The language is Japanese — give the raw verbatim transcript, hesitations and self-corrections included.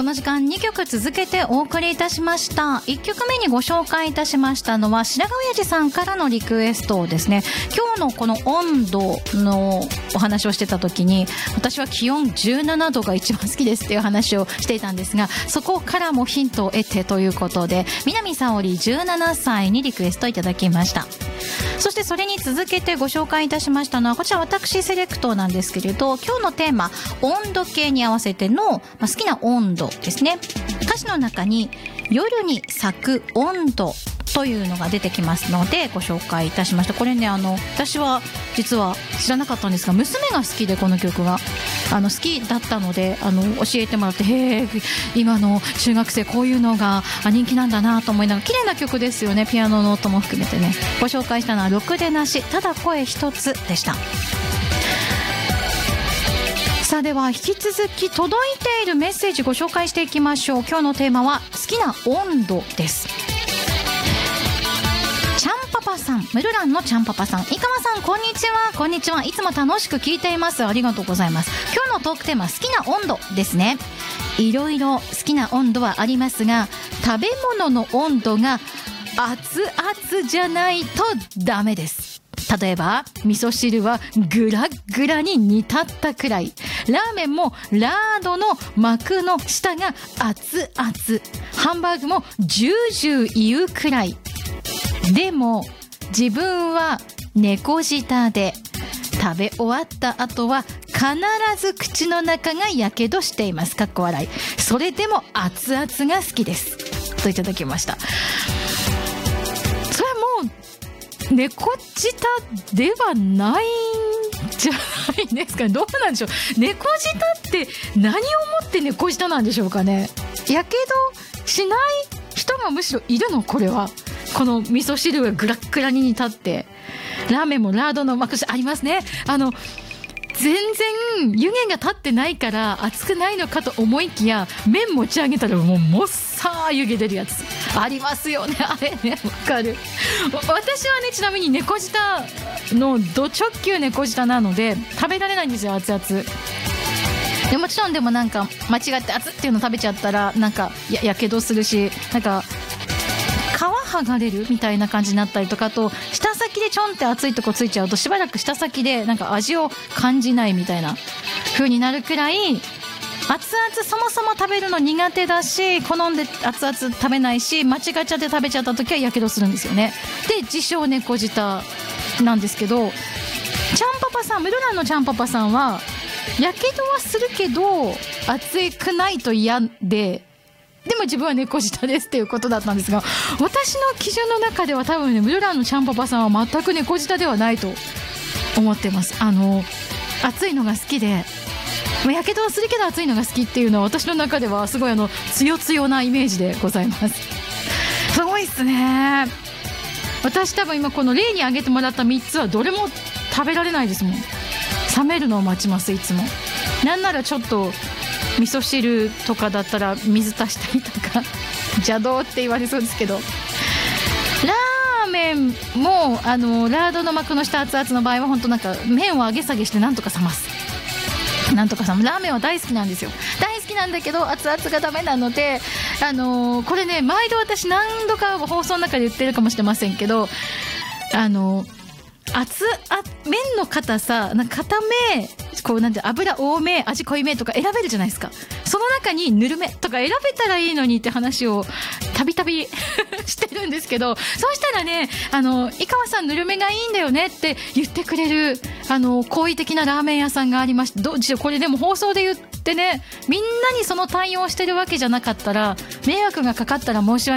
の時間にきょく続けてお送りいたしました。いっきょくめにご紹介いたしましたのは白髪親父さんからのリクエストですね。今日のこの温度のお話をしてた時に、私は気温じゅうななどが一番好きですっていう話をしていたんですが、そこからもヒントを得てということで、南沙織じゅうななさいにリクエストいただきました。そしてそれに続けてご紹介いたしましたのは、こちら私セレクトなんですけれど、今日のテーマ温度計に合わせての好きな温度ですね。歌詞の中に夜に咲く温度というのが出てきますのでご紹介いたしました。これね、あの私は実は知らなかったんですが、娘が好きで、この曲があの好きだったので、あの教えてもらって、へえ、今の中学生こういうのが人気なんだなと思いながら、綺麗な曲ですよね。ピアノの音も含めてね。ご紹介したのはろくでなし、ただ声一つでした。さあ、では引き続き届いているメッセージご紹介していきましょう。今日のテーマは好きな温度です。ちゃんパパさん、ムルランのちゃんパパさん、井川さん、こんにちは。こんにちは。いつも楽しく聞いています。ありがとうございます。今日のトークテーマ、好きな温度ですね。いろいろ好きな温度はありますが、食べ物の温度が熱々じゃないとダメです。例えば味噌汁はグラッグラに煮立ったくらい、ラーメンもラードの膜の下が熱々、ハンバーグもジュージュー言うくらい。でも自分は猫舌で、食べ終わった後は必ず口の中がやけどしています。かっこ笑い。それでも熱々が好きですといただきました。それはもう猫舌ではないんじゃないですか。どうなんでしょう。猫舌って何をもって猫舌なんでしょうかね。やけどしない人がむしろいるの。これはこの味噌汁がグラッグラに煮立って、ラーメンもラードの膜ありますね。あの全然湯気が立ってないから熱くないのかと思いきや、麺持ち上げたらもうもっさー湯気出るやつありますよね。あれね、わかる。私はね、ちなみに猫舌のド直球猫舌なので食べられないんですよ、熱々で。もちろんでもなんか間違って熱っていうの食べちゃったらなんか や, やけどするし、なんか皮剥がれるみたいな感じになったりとか、と舌先でちょんって熱いとこついちゃうとしばらく舌先でなんか味を感じないみたいな風になるくらい、熱々そもそも食べるの苦手だし、好んで熱々食べないし、間違っちゃって食べちゃった時はやけどするんですよね。で自称猫舌なんですけど、ちゃんパパさん、ムルランのちゃんパパさんはやけどはするけど熱くないと嫌で、でも自分は猫舌ですっていうことだったんですが、私の基準の中では多分ね、ムルランのちゃんパパさんは全く猫舌ではないと思ってます。あの熱いのが好きで、やけどはするけど熱いのが好きっていうのは私の中ではすごいあの強強なイメージでございます。すごいっすね。私多分今この例に挙げてもらったみっつはどれも食べられないですもん。冷めるのを待ちます。いつもなんならちょっと味噌汁とかだったら水足したりとか邪道って言われそうですけど、ラーメンもあのラードの膜の下熱々の場合は本当なんか麺を上げ下げしてなんとか冷ます。なんとか冷ます。ラーメンは大好きなんですよ。大好きなんだけど熱々がダメなので、あのー、これね、毎度私何度か放送の中で言ってるかもしれませんけど、あのー熱あ麺の硬さ、なんか硬め、こうなんて油多め、味濃いめとか選べるじゃないですか。その中にぬるめとか選べたらいいのにって話をたびたびしてるんですけど、そうしたらね、あの井川さんぬるめがいいんだよねって言ってくれるあの好意的なラーメン屋さんがありまして、どうしようこれでも放送で言ってね、みんなにその対応をしてるわけじゃなかったら迷惑がかかったら申し訳